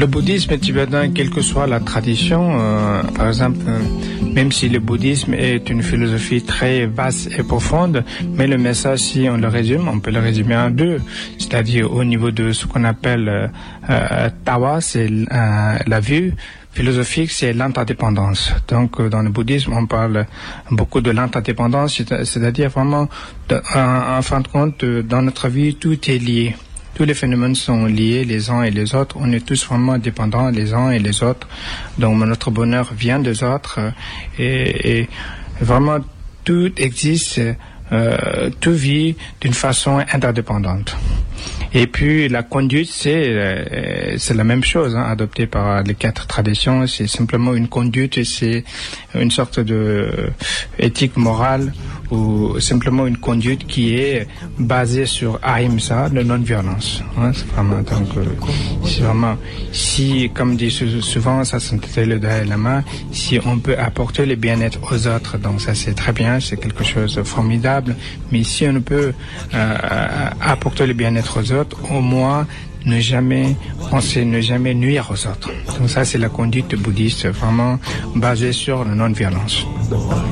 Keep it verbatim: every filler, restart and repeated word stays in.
Le bouddhisme tibétain, quelle que soit la tradition, euh, par exemple, euh, même si le bouddhisme est une philosophie très vaste et profonde, mais le message, si on le résume, on peut le résumer en deux. C'est-à-dire au niveau de ce qu'on appelle euh, euh, Tawa, c'est euh, la vue philosophique, c'est l'interdépendance. Donc, euh, dans le bouddhisme, on parle beaucoup de l'interdépendance, c'est-à-dire vraiment, de, en, en fin de compte, dans notre vie, tout est lié. Tous les phénomènes sont liés les uns et les autres. On est tous vraiment dépendants les uns et les autres. Donc notre bonheur vient des autres. Et, et vraiment tout existe, euh, tout vit d'une façon interdépendante. Et puis la conduite, c'est euh, c'est la même chose, hein, adoptée par les quatre traditions. C'est simplement une conduite et c'est une sorte de euh, éthique morale ou simplement une conduite qui est basée sur ahimsa, la non-violence. Hein, c'est vraiment donc euh, c'est vraiment si, comme dit souvent, ça c'est le Dalai Lama, si on peut apporter le bien-être aux autres, donc ça c'est très bien, c'est quelque chose de formidable. Mais si on peut euh, apporter le bien-être aux autres, au moins ne jamais penser, ne jamais nuire aux autres. Donc ça c'est la conduite bouddhiste, vraiment basée sur la non-violence.